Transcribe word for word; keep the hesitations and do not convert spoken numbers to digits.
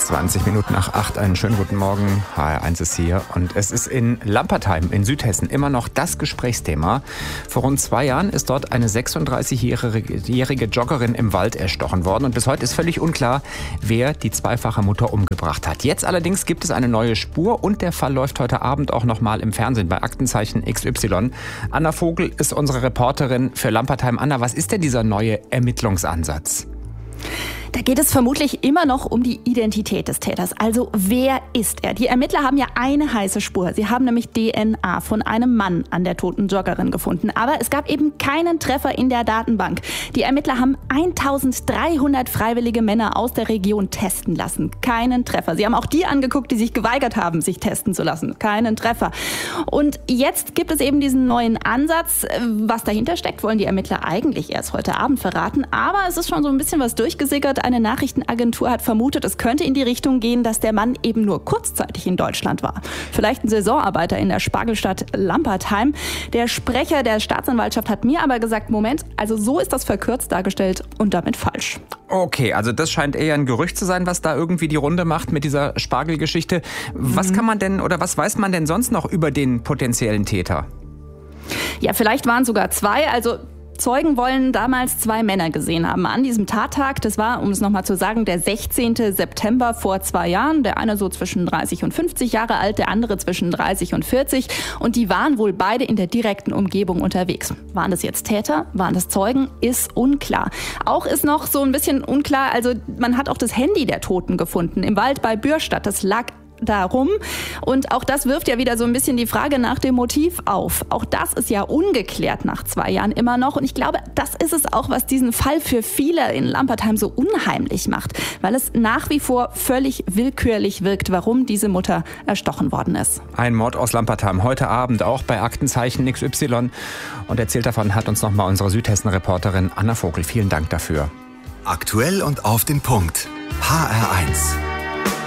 zwanzig Minuten nach acht, einen schönen guten Morgen. H R eins ist hier und es ist in Lampertheim in Südhessen immer noch das Gesprächsthema. Vor rund zwei Jahren ist dort eine sechsunddreißigjährige Joggerin im Wald erstochen worden und bis heute ist völlig unklar, wer die zweifache Mutter umgebracht hat. Jetzt allerdings gibt es eine neue Spur und der Fall läuft heute Abend auch nochmal im Fernsehen bei Aktenzeichen X Y. Anna Vogel ist unsere Reporterin für Lampertheim. Anna, was ist denn dieser neue Ermittlungsansatz? Da geht es vermutlich immer noch um die Identität des Täters. Also wer ist er? Die Ermittler haben ja eine heiße Spur. Sie haben nämlich D N A von einem Mann an der toten Joggerin gefunden. Aber es gab eben keinen Treffer in der Datenbank. Die Ermittler haben eintausenddreihundert freiwillige Männer aus der Region testen lassen. Keinen Treffer. Sie haben auch die angeguckt, die sich geweigert haben, sich testen zu lassen. Keinen Treffer. Und jetzt gibt es eben diesen neuen Ansatz. Was dahinter steckt, wollen die Ermittler eigentlich erst heute Abend verraten. Aber es ist schon so ein bisschen was durchgesickert. Eine Nachrichtenagentur hat vermutet, es könnte in die Richtung gehen, dass der Mann eben nur kurzzeitig in Deutschland war. Vielleicht ein Saisonarbeiter in der Spargelstadt Lampertheim. Der Sprecher der Staatsanwaltschaft hat mir aber gesagt, Moment, also so ist das verkürzt dargestellt und damit falsch. Okay, also das scheint eher ein Gerücht zu sein, was da irgendwie die Runde macht mit dieser Spargelgeschichte. Was kann man denn oder was weiß man denn sonst noch über den potenziellen Täter? Ja, vielleicht waren sogar zwei, also Zeugen wollen damals zwei Männer gesehen haben an diesem Tattag. Das war, um es nochmal zu sagen, der sechzehnten September vor zwei Jahren. Der eine so zwischen dreißig und fünfzig Jahre alt, der andere zwischen dreißig und vierzig. Und die waren wohl beide in der direkten Umgebung unterwegs. Waren das jetzt Täter? Waren das Zeugen? Ist unklar. Auch ist noch so ein bisschen unklar, also man hat auch das Handy der Toten gefunden im Wald bei Bürstadt. Das lag darum. Und auch das wirft ja wieder so ein bisschen die Frage nach dem Motiv auf. Auch das ist ja ungeklärt nach zwei Jahren immer noch. Und ich glaube, das ist es auch, was diesen Fall für viele in Lampertheim so unheimlich macht. Weil es nach wie vor völlig willkürlich wirkt, warum diese Mutter erstochen worden ist. Ein Mord aus Lampertheim heute Abend auch bei Aktenzeichen X Y. Und erzählt davon hat uns nochmal unsere Südhessen-Reporterin Anna Vogel. Vielen Dank dafür. Aktuell und auf den Punkt. H R eins.